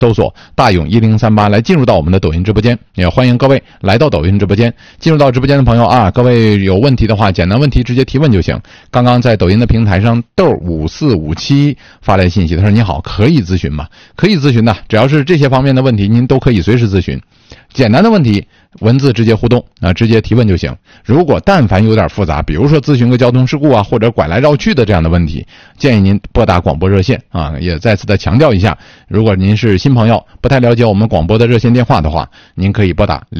搜索大勇1038来进入到我们的抖音直播间，也欢迎各位来到抖音直播间。进入到直播间的朋友啊，各位有问题的话，简单问题直接提问就行。刚刚在抖音的平台上豆5457发来信息，他说你好，可以咨询吗？可以咨询的，只要是这些方面的问题您都可以随时咨询。简单的问题文字直接互动啊，直接提问就行。如果但凡有点复杂，比如说咨询个交通事故啊，或者拐来绕去的这样的问题，建议您拨打广播热线啊。也再次的强调一下，如果您是新朋友，不太了解我们广播的热线电话的话，您可以拨打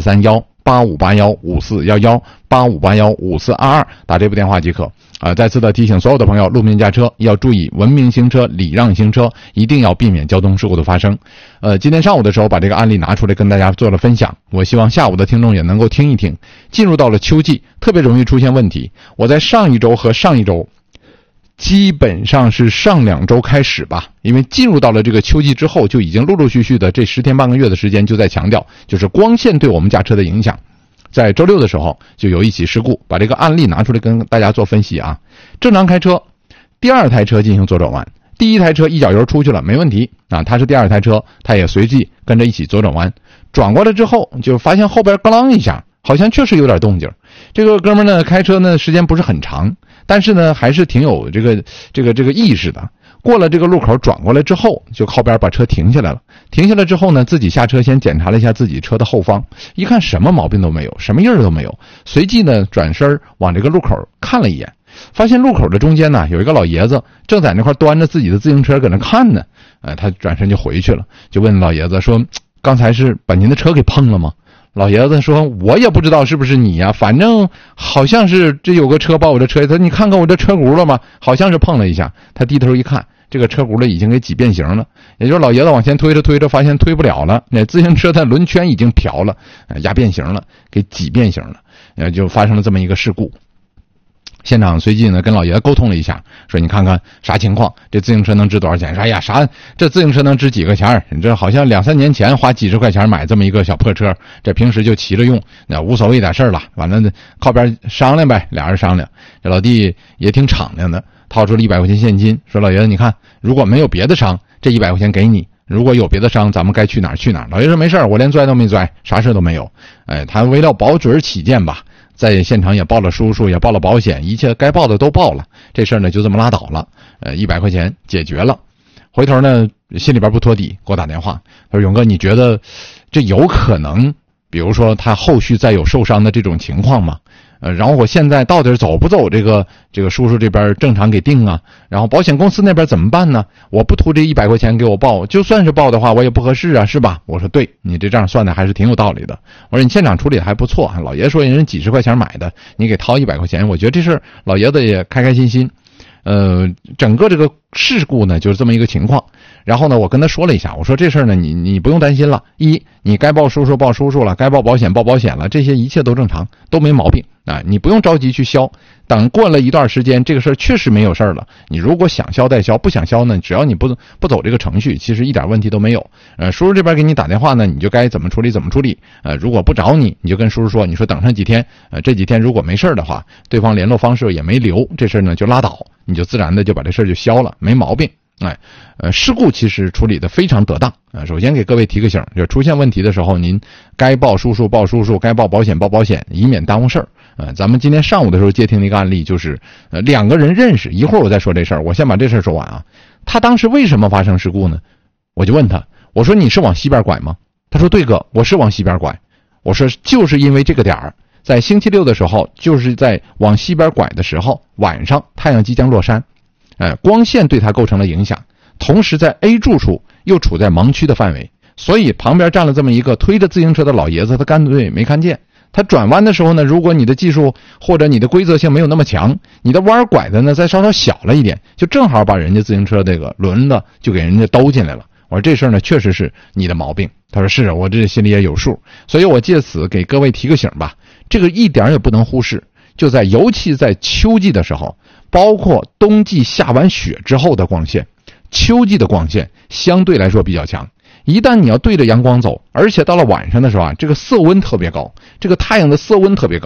04318581541185815422，打这部电话即可。再次的提醒所有的朋友，路面驾车要注意文明行车、礼让行车，一定要避免交通事故的发生。今天上午的时候把这个案例拿出来跟大家做了分享，我希望下午的听众也能够听一听。进入到了秋季，特别容易出现问题。我在上一周和上一周，基本上是上2周开始吧，因为进入到了这个秋季之后，就已经陆陆续续的这10天半个月的时间就在强调，就是光线对我们驾车的影响。在周6的时候就有一起事故，把这个案例拿出来跟大家做分析啊。正常开车，第2台车进行左转弯，第1台车一脚油出去了没问题啊，他是第2台车，他也随即跟着一起左转弯，转过来之后就发现后边咯啷一下，好像确实有点动静。这个哥们呢开车呢时间不是很长，但是呢还是挺有这个意识的。过了这个路口转过来之后，就靠边把车停下来了。停下来之后呢，自己下车先检查了一下自己车的后方，一看什么毛病都没有，什么印儿都没有。随即呢转身往这个路口看了一眼，发现路口的中间呢有一个老爷子正在那块端着自己的自行车搁那看呢。他转身就回去了，就问老爷子说：“刚才是把您的车给碰了吗？”老爷子说：“我也不知道是不是你呀，反正好像是这有个车把我的车，他你看看我这车轱辘吗？好像是碰了一下。”他低头一看，这个车轱辘已经给挤变形了，也就是老爷子往前推着推着，发现推不了了，那自行车的轮圈已经漂了，压变形了，给挤变形了，就发生了这么一个事故。现场随即呢跟老爷子沟通了一下，说你看看啥情况，这自行车能值多少钱？说哎呀这自行车能值几个钱？你这好像2-3年前花几十块钱买这么一个小破车，这平时就骑着用，那无所谓点事儿了。完了靠边商量呗，俩人商量。这老弟也挺敞亮的，掏出了100块钱现金，说老爷子你看，如果没有别的伤，这100块钱给你，如果有别的伤，咱们该去哪儿去哪儿。老爷子说没事，我连拽都没拽，啥事都没有。他为了保准起见吧，在现场也报了叔叔，也报了保险，一切该报的都报了，这事儿呢就这么拉倒了。100块钱解决了。回头呢心里边不托底，给我打电话，他说勇哥，你觉得这有可能比如说他后续再有受伤的这种情况吗？然后我现在到底走不走这个叔叔这边正常给定啊？然后保险公司那边怎么办呢？我不图这100块钱给我报，就算是报的话我也不合适啊，是吧？我说对，你这账算的还是挺有道理的。我说你现场处理的还不错，老爷说人几十块钱买的，你给掏100块钱，我觉得这事老爷子也开开心心。整个这个事故呢就是这么一个情况。然后呢我跟他说了一下，我说这事呢你不用担心了，你该报叔叔报叔叔了，该报保险报保险了，这些一切都正常，都没毛病啊，你不用着急去消，等过了一段时间这个事确实没有事了，你如果想消再消，不想消呢，只要你不走这个程序，其实一点问题都没有。叔叔这边给你打电话呢，你就该怎么处理怎么处理。如果不找你，你就跟叔叔说，你说等上几天，这几天如果没事的话，对方联络方式也没留，这事呢就拉倒，你就自然的就把这事就消了，没毛病。事故其实处理的非常得当啊。首先给各位提个醒，就出现问题的时候，您该报叔叔报叔叔，该报保险报保险，以免耽误事儿。咱们今天上午的时候接听的一个案例，就是2个人认识，一会儿我再说这事儿，我先把这事儿说完啊。他当时为什么发生事故呢？我就问他，我说你是往西边拐吗？他说对哥，我是往西边拐。我说就是因为这个点儿，在星期六的时候，就是在往西边拐的时候，晚上太阳即将落山。光线对它构成了影响，同时在 A 柱处又处在盲区的范围，所以旁边站了这么一个推着自行车的老爷子，他干脆没看见。他转弯的时候呢，如果你的技术或者你的规则性没有那么强，你的弯拐的呢再稍稍小了一点，就正好把人家自行车这个轮子就给人家兜进来了。我说这事儿呢确实是你的毛病。他说是，我这心里也有数。所以我借此给各位提个醒吧，这个一点也不能忽视。就在尤其在秋季的时候，包括冬季下完雪之后的光线，秋季的光线相对来说比较强。一旦你要对着阳光走，而且到了晚上的时候啊，这个色温特别高，这个太阳的色温特别高，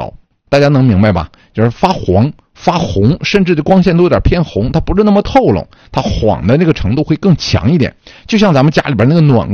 大家能明白吧？就是发黄、发红，甚至的光线都有点偏红，它不是那么透拢，它晃的那个程度会更强一点。就像咱们家里边那个暖